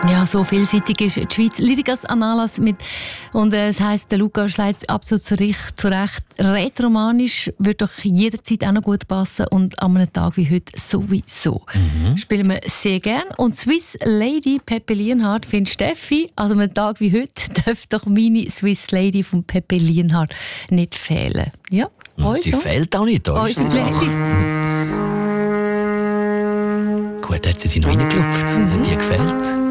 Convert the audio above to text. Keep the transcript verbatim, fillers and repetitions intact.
Ja, so vielseitig ist die Schweiz. Lyricas Analas mit, und äh, es heisst, der Luca schlägt absolut zu Recht, zu Recht. Rätoromanisch würde doch jederzeit auch noch gut passen und an einem Tag wie heute sowieso. Mhm. Spielen wir sehr gern. Und Swiss Lady Pepe Lienhard findet Steffi, also an einem Tag wie heute darf doch meine Swiss Lady von Pepe Lienhard nicht fehlen. Ja, sie fehlt auch nicht. Unsere Playlist. Gut, hat sie sich noch reingelupft. Das hat dir gefällt.